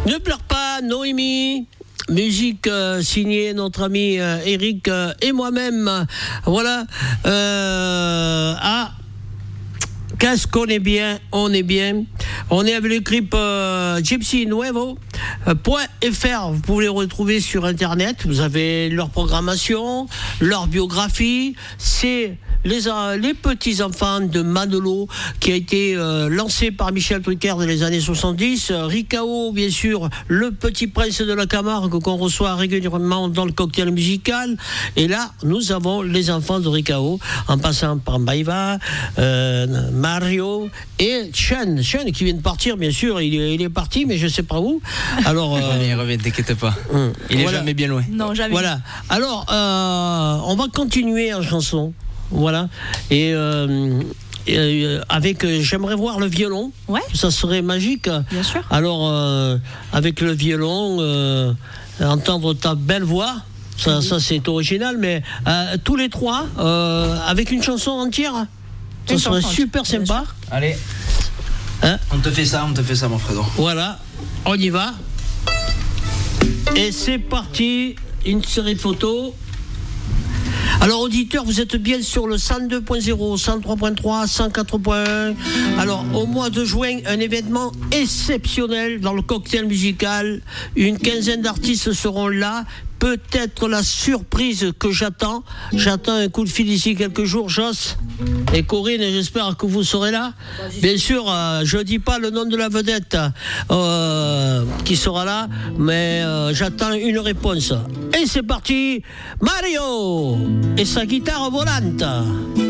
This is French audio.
Ne pleure pas, Noémie. Musique signée notre ami Eric et moi-même. Voilà. Qu'est-ce qu'on est bien, on est bien. On est avec le clip Gypsy Nuevo. .fr, vous pouvez les retrouver sur internet. Vous avez leur programmation, leur biographie. C'est les petits-enfants de Manolo, qui a été lancé par Michel Drucker dans les années 70. Ricao, bien sûr, le petit prince de la Camargue qu'on reçoit régulièrement dans le cocktail musical. Et là, nous avons les enfants de Ricao, en passant par Maïva, Mario et Sean qui vient de partir, bien sûr. Il est parti, mais je ne sais pas où. Alors, il revient, t'inquiète pas. Il est jamais bien loin. Non, jamais. Voilà. Alors, on va continuer en chanson. Voilà. Et avec, j'aimerais voir le violon. Ouais. Ça serait magique. Bien sûr. Alors, avec le violon, entendre ta belle voix. Ça c'est original, mais tous les trois, avec une chanson entière, ça serait super sympa. Allez. Hein? On te fait ça, mon Fredo. Voilà, on y va. Et c'est parti, une série de photos. Alors auditeurs, vous êtes bien sur le 102.0, 103.3, 104.1. Alors au mois de juin, un événement exceptionnel dans le cocktail musical. Une quinzaine d'artistes seront là. Peut-être la surprise que j'attends. J'attends un coup de fil d'ici quelques jours, Joss et Corinne, j'espère que vous serez là. Bien sûr, je ne dis pas le nom de la vedette qui sera là, mais j'attends une réponse. Et c'est parti, Mario et sa guitare volante.